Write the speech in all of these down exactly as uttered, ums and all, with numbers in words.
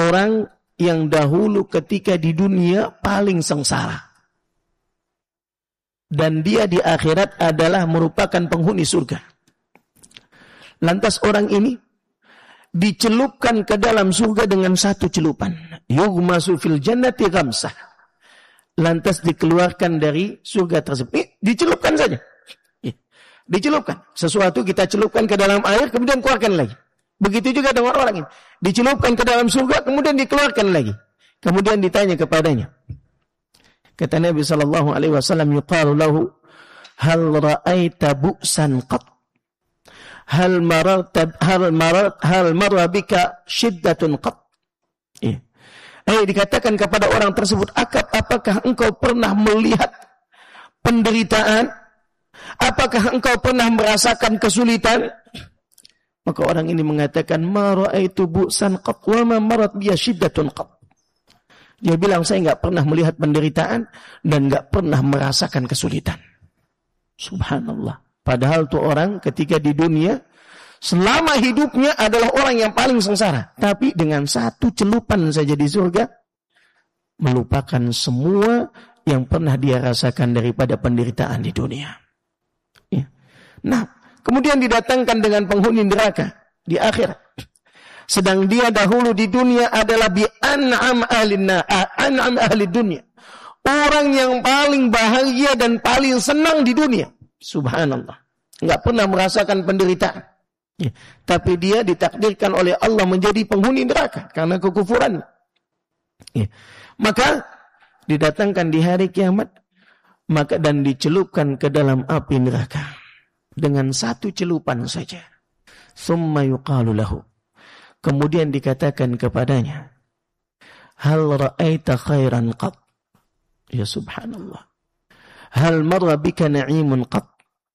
orang yang dahulu ketika di dunia paling sengsara. Dan dia di akhirat adalah merupakan penghuni surga. Lantas orang ini dicelupkan ke dalam surga dengan satu celupan. Yughmasu fil jannati ghamsah. Lantas dikeluarkan dari surga tersebut. Eh, dicelupkan saja. Ya. Dicelupkan. Sesuatu kita celupkan ke dalam air, kemudian keluarkan lagi. Begitu juga dengan orang ini. Dicelupkan ke dalam surga, kemudian dikeluarkan lagi. Kemudian ditanya kepadanya. Kata Nabi sallallahu alaihi wasallam, yuqalu lahu, hal ra'aita bu'san qat? Hal mararta hal marat hal marra bika shiddatun qat? Ya. Eh, dikatakan kepada orang tersebut, apakah engkau pernah melihat penderitaan? Apakah engkau pernah merasakan kesulitan? Maka orang ini mengatakan, ma ra'aitu bu'san qat wa ma marat biya shiddatun qat. Dia bilang, saya enggak pernah melihat penderitaan dan enggak pernah merasakan kesulitan. Subhanallah. Padahal tuh orang ketika di dunia selama hidupnya adalah orang yang paling sengsara. Tapi dengan satu celupan saja di surga, melupakan semua yang pernah dia rasakan daripada penderitaan di dunia. Ya. Nah, kemudian didatangkan dengan penghuni neraka di akhirat. Sedang dia dahulu di dunia adalah bi an'am ahlinna, an'am ahli dunia. Orang yang paling bahagia dan paling senang di dunia. Subhanallah. Enggak pernah merasakan penderitaan. Ya. Tapi dia ditakdirkan oleh Allah menjadi penghuni neraka karena kekufuran. Ya. Maka didatangkan di hari kiamat, maka dan dicelupkan ke dalam api neraka dengan satu celupan saja. Summa yuqalu lahu. Kemudian dikatakan kepadanya, hal ra'aita khairan qat? Ya subhanallah. Hal marra bika na'imun qat?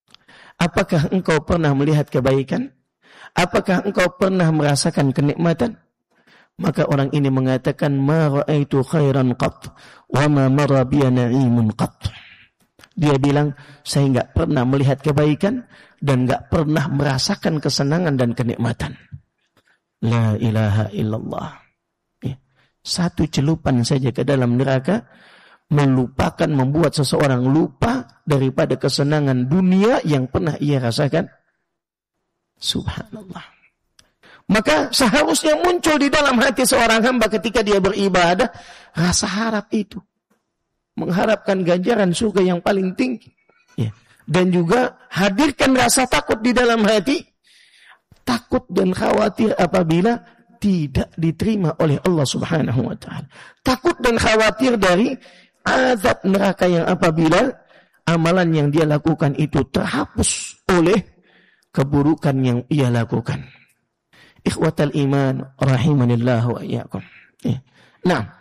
Apakah engkau pernah melihat kebaikan? Apakah engkau pernah merasakan kenikmatan? Maka orang ini mengatakan, ma ra'aitu khairan qat wa ma marra biya na'imun qat. Dia bilang, saya enggak pernah melihat kebaikan dan enggak pernah merasakan kesenangan dan kenikmatan. La ilaha illallah. Ya. Satu celupan saja ke dalam neraka melupakan, membuat seseorang lupa daripada kesenangan dunia yang pernah ia rasakan. Subhanallah. Maka seharusnya muncul di dalam hati seorang hamba ketika dia beribadah rasa harap itu. Mengharapkan ganjaran surga yang paling tinggi. Ya. Dan juga hadirkan rasa takut di dalam hati. Takut dan khawatir apabila tidak diterima oleh Allah Subhanahu wa ta'ala. Takut dan khawatir dari azab neraka yang apabila amalan yang dia lakukan itu terhapus oleh keburukan yang ia lakukan. Ikhwatal iman rahimanillah wa iyyakum. Ya. Nah.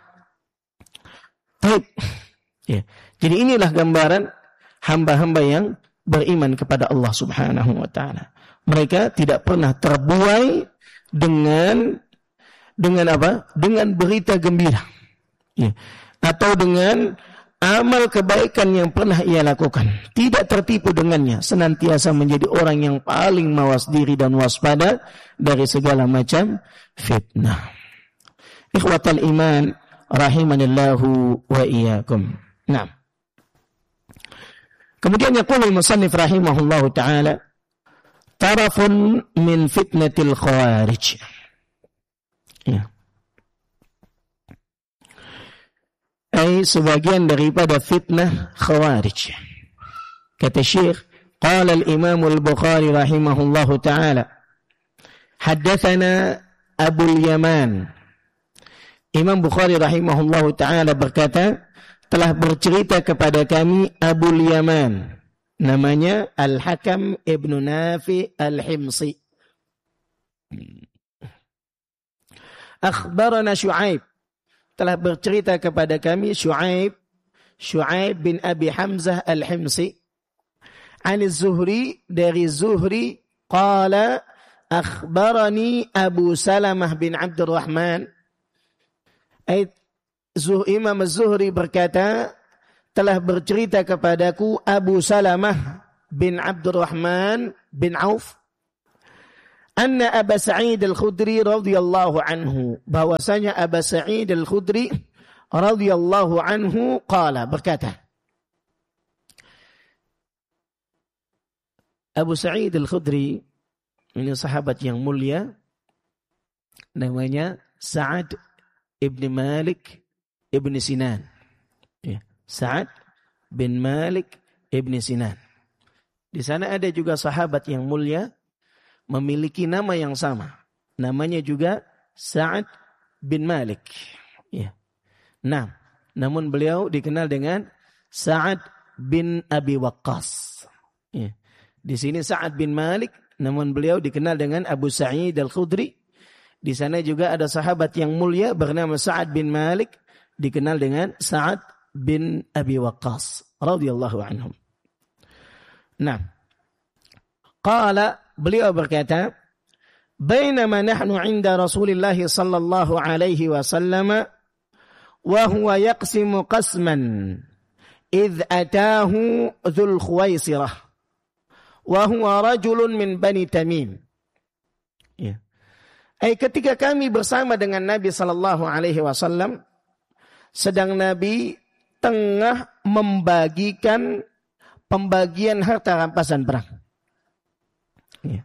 Baik. Ya. Jadi inilah gambaran hamba-hamba yang beriman kepada Allah Subhanahu wa ta'ala. Mereka tidak pernah terbuai dengan dengan apa? Dengan berita gembira. Ya. Atau dengan amal kebaikan yang pernah ia lakukan. Tidak tertipu dengannya. Senantiasa menjadi orang yang paling mawas diri dan waspada dari segala macam fitnah. Ikhwatal iman rahimanillahu wa iyyakum. Nah. Kemudian yaqulu al-musannif rahimahullahu ta'ala, tarafun min fitnatil khawarij. Ya. Ay sebagian daripada fitnah khawarij. Kata Syekh, qala al-Imam al-Bukhari rahimahullahu ta'ala, haddatsana Abu al-Yaman. Imam Bukhari rahimahullahu ta'ala berkata, telah bercerita kepada kami Abu al-Yaman. Namanya Al-Hakam Ibn Nafi Al-Himsi. Akhbarana Syu'aib. Telah bercerita kepada kami Syu'aib. Syu'aib bin Abi Hamzah Al-Himsi. Ani Zuhri, dari Zuhri. Qala akhbarani Abu Salamah bin Abdurrahman. Ayat Imam Az-Zuhri berkata, telah bercerita kepadaku Abu Salamah bin Abdurrahman bin Auf. anna Abu Sa'id Al-Khudri radhiyallahu anhu, bahwasanya Abu Sa'id Al-Khudri radhiyallahu anhu qala, berkata, Abu Sa'id Al-Khudri ini sahabat yang mulia, namanya Sa'ad ibn Malik ibn Sinan. Ya, Sa'ad bin Malik ibn Sinan. Di sana ada juga sahabat yang mulia memiliki nama yang sama. Namanya juga Sa'ad bin Malik. Ya. Nah, namun beliau dikenal dengan Sa'ad bin Abi Waqqas. Ya. Di sini Sa'ad bin Malik, namun beliau dikenal dengan Abu Sa'id Al-Khudri. Di sana juga ada sahabat yang mulia bernama Sa'ad bin Malik, dikenal dengan Sa'ad bin Abi Waqqas radhiyallahu anhum. Nah, qala, beliau berkata, bainama nahnu 'inda Rasulillah sallallahu alaihi wasallam wa huwa yaqsimu qasman idh ataahu Dzul Khuwaisirah wa huwa rajulun min Bani Tamim. Ya. Eh, ketika kami bersama dengan Nabi sallallahu alaihi wasallam, sedang Nabi tengah membagikan pembagian harta rampasan perang. Ya.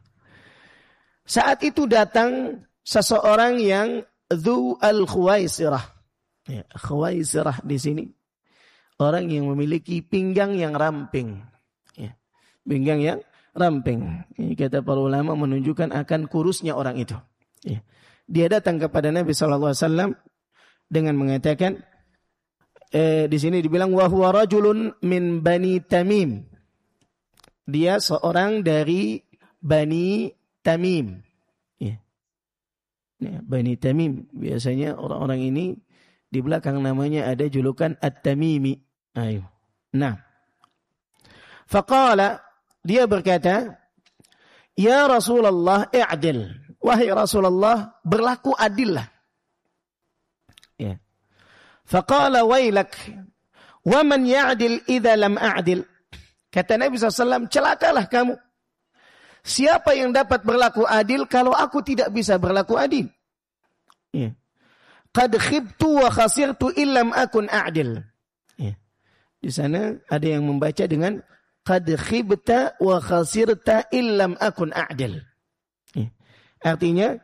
Saat itu datang seseorang yang Dzu al-Khuwaisirah. Ya, Khuwaisirah di sini orang yang memiliki pinggang yang ramping. Ya, pinggang yang ramping. Ini kata para ulama menunjukkan akan kurusnya orang itu. Ya. Dia datang kepada Nabi sallallahu alaihi wasallam dengan mengatakan, Eh, di sini dibilang wa huwa rajulun min Bani Tamim. Dia seorang dari Bani Tamim. Ya. Ya, Bani Tamim. Biasanya orang-orang ini di belakang namanya ada julukan At-Tamimi. Ayo. Nah. Faqala, dia berkata, Ya Rasulullah, i'dil. Wahai Rasulullah, berlaku adillah. Ya. Faqala wailak, wa man ya'dil idza lam a'dil. Kata Nabi sallallahu alaihi wasallam, celakalah kamu. Siapa yang dapat berlaku adil kalau aku tidak bisa berlaku adil? Ya. Qad khibtu wa khasirtu illam akun a'dil. Ya. Di sana ada yang membaca dengan qad khibta wa khasirta illam akun a'dil. Ya. Artinya,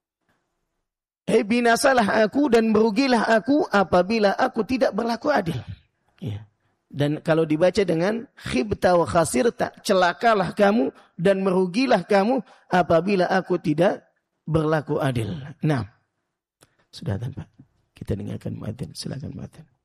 Hei binasalah aku dan merugilah aku apabila aku tidak berlaku adil. Ya. Dan kalau dibaca dengan khibta wa khasirta, celakalah kamu dan merugilah kamu apabila aku tidak berlaku adil. Nah, sudah tanpa kita dengarkan muadzin, silakan muadzin.